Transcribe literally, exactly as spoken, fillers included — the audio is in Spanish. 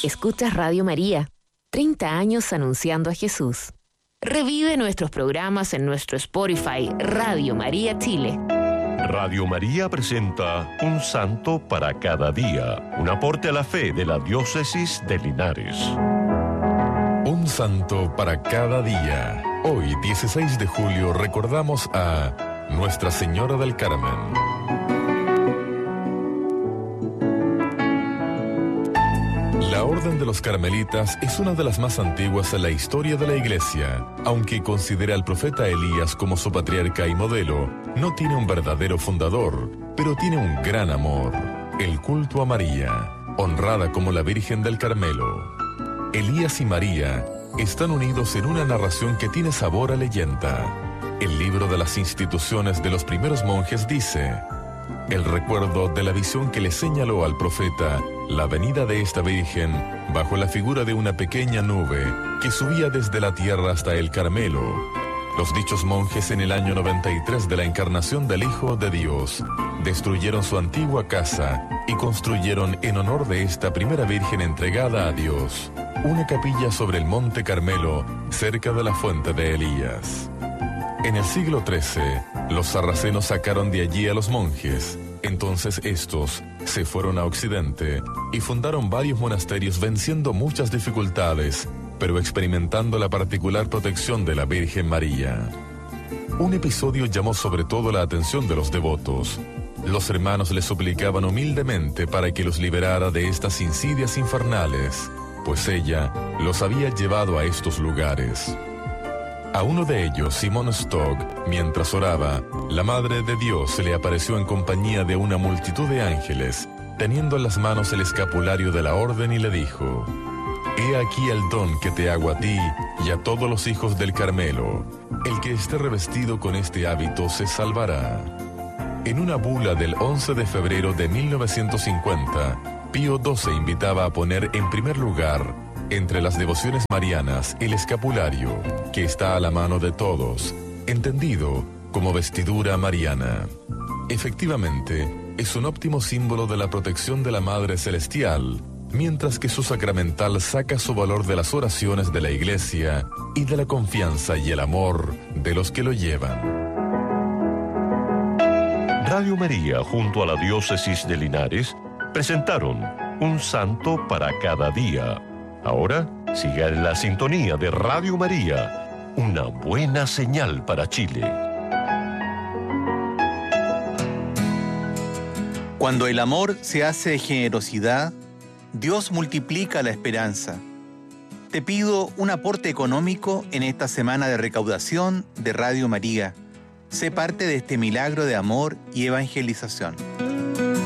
Escuchas Radio María, treinta años anunciando a Jesús. Revive nuestros programas en nuestro Spotify, Radio María Chile. Radio María presenta Un Santo para cada día, un aporte a la fe de la Diócesis de Linares. Un Santo para cada día. Hoy, dieciséis de julio, recordamos a Nuestra Señora del Carmen. La Orden de los Carmelitas es una de las más antiguas en la historia de la Iglesia. Aunque considera al profeta Elías como su patriarca y modelo, no tiene un verdadero fundador, pero tiene un gran amor: el culto a María, honrada como la Virgen del Carmelo. Elías y María están unidos en una narración que tiene sabor a leyenda. El libro de las instituciones de los primeros monjes dice: el recuerdo de la visión que le señaló al profeta la venida de esta Virgen bajo la figura de una pequeña nube que subía desde la tierra hasta el Carmelo. Los dichos monjes, en el año noventa y tres de la encarnación del Hijo de Dios, destruyeron su antigua casa y construyeron, en honor de esta primera Virgen entregada a Dios, una capilla sobre el monte Carmelo, cerca de la fuente de Elías. En el siglo trece, los sarracenos sacaron de allí a los monjes. Entonces estos se fueron a Occidente y fundaron varios monasterios, venciendo muchas dificultades, pero experimentando la particular protección de la Virgen María. Un episodio llamó sobre todo la atención de los devotos. Los hermanos le suplicaban humildemente para que los liberara de estas insidias infernales, pues ella los había llevado a estos lugares. A uno de ellos, Simón Stock, mientras oraba, la Madre de Dios se le apareció en compañía de una multitud de ángeles, teniendo en las manos el escapulario de la orden, y le dijo: «He aquí el don que te hago a ti y a todos los hijos del Carmelo. El que esté revestido con este hábito se salvará». En una bula del once de febrero de mil novecientos cincuenta, Pío doce invitaba a poner en primer lugar, entre las devociones marianas, el escapulario, que está a la mano de todos, entendido como vestidura mariana. Efectivamente, es un óptimo símbolo de la protección de la Madre Celestial, mientras que su sacramental saca su valor de las oraciones de la Iglesia y de la confianza y el amor de los que lo llevan. Radio María, junto a la Diócesis de Linares, presentaron Un Santo para cada día. Ahora, siga en la sintonía de Radio María, una buena señal para Chile. Cuando el amor se hace generosidad, Dios multiplica la esperanza. Te pido un aporte económico en esta semana de recaudación de Radio María. Sé parte de este milagro de amor y evangelización.